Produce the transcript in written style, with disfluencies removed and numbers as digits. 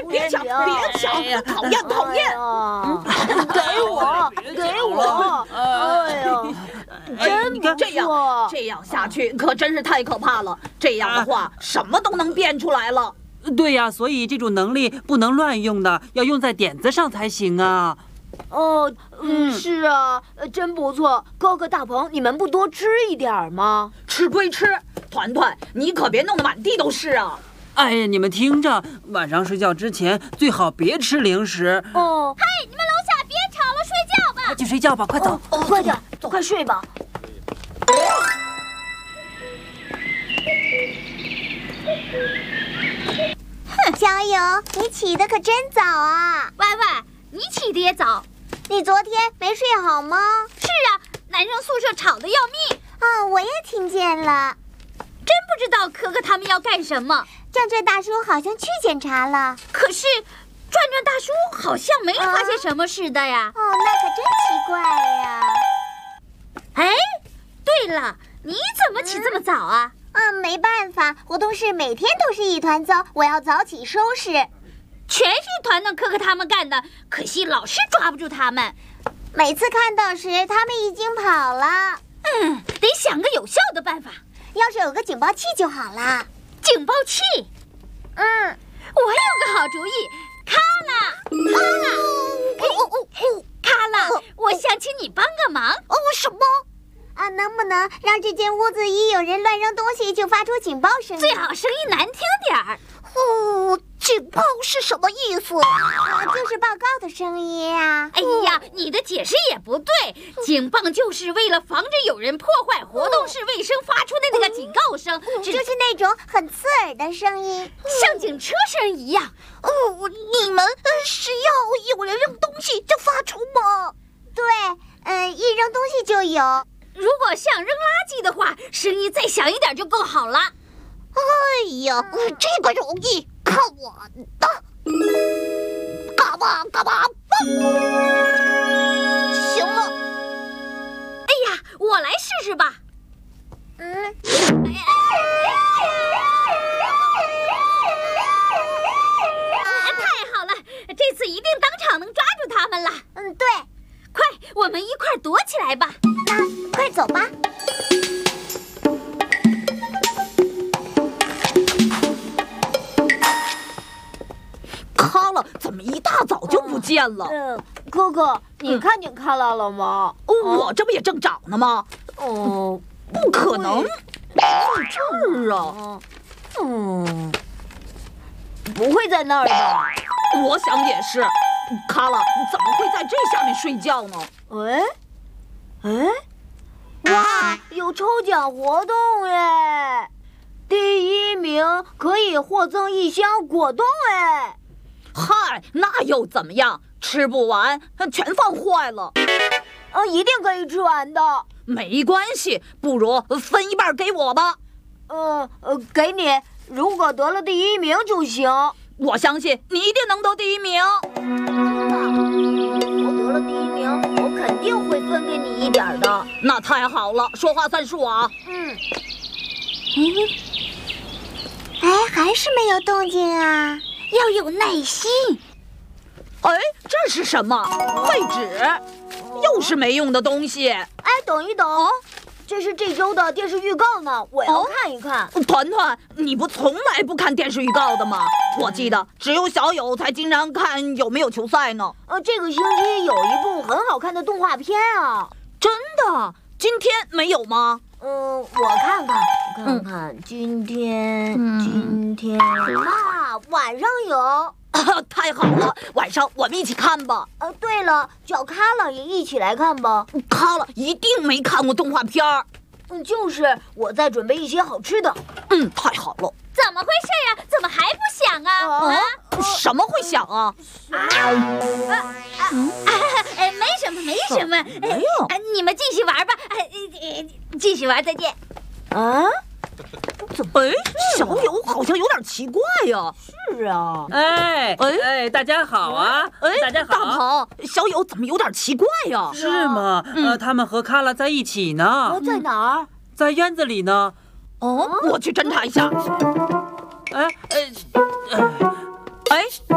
别抢，别抢！讨厌，讨厌！ 给我，给我！哎呀，真不错！ 这样下去可真是太可怕了。这样的话，什么都能变出来了。 对呀，所以这种能力不能乱用的，要用在点子上才行啊。 哦，是啊，真不错。哥哥大鹏，你们不多吃一点吗？ 吃归吃，团团，你可别弄得满地都是啊！ 哎呀，你们听着，晚上睡觉之前最好别吃零食。 哦， 嘿，你们楼下别吵了，睡觉吧。 快去睡觉吧，快走！ 快点，快睡吧。 小友，你起得可真早啊！ 歪歪，你起得也早。 你昨天没睡好吗？ 是啊，男生宿舍吵得要命。 啊，我也听见了。 真不知道可可他们要干什么。 转转大叔好像去检查了， 可是转转大叔好像没发现什么似的呀。 哦，那可真奇怪呀。 哎，对了，你怎么起这么早啊？ 没办法，活动室每天都是一团糟，我要早起收拾。 全是团团可可他们干的，可惜老是抓不住他们。 每次看到时，他们已经跑了。 得想个有效的办法。 要是有个警报器就好了。 警报器？我有个好主意，卡拉，我想请你帮个忙。 什么？能不能让这间屋子一有人乱扔东西就发出警报声音？ 最好声音难听点儿。 警报是什么意思？就是报告的声音啊。 哎呀，你的解释也不对。警报就是为了防止有人破坏活动室卫生发出的那个警告声， 就是那种很刺耳的声音， 像警车声一样。 你们是要有人扔东西就发出吗？对，一扔东西就有。 如果像扔垃圾的话，声音再响一点就更好了。 哎呀，这个容易，看我的！嘎巴嘎巴嘣！行了。 哎呀，我来试试吧。太好了，这次一定当场能抓住他们了。 对。 快，我们一块躲起来吧。 那快走吧。 卡拉怎么一大早就不见了？ 哥哥，你看见卡拉了吗？ 我这不也正找呢吗？不可能，在这儿啊！ 不会在那儿吧？ 我想也是。卡拉，你怎么会在这下面睡觉呢？ 哇，有抽奖活动耶！第一名可以获赠一箱果冻哎！ 嗨，那又怎么样？吃不完，全放坏了。 一定可以吃完的。 没关系，不如分一半给我吧。 给你，如果得了第一名就行。 我相信你一定能得第一名。 我得了第一名，我肯定会分给你一点的。 那太好了，说话算数啊。 还是没有动静啊！ 要有耐心。 这是什么？废纸，又是没用的东西。 等一等，这是这周的电视预告呢，我要看一看。 团团，你不从来不看电视预告的吗？我记得只有小友才经常看有没有球赛呢。 这个星期有一部很好看的动画片啊。 真的？今天没有吗？ 我看看，今天晚上有。 太好了，晚上我们一起看吧。 对了，叫卡拉也一起来看吧。 卡拉一定没看过动画片儿。 就是我在准备一些好吃的。 太好了。 怎么回事呀？怎么还不响啊？ 什么会响啊？ 没什么。 没有。 你们继续玩吧。继续玩，再见。 怎么？小友好像有点奇怪呀。 是啊。 大家好啊！大家好。 大鹏，小友怎么有点奇怪呀？ 是吗？他们和卡拉在一起呢。 在哪儿？ 在院子里呢。 我去侦查一下。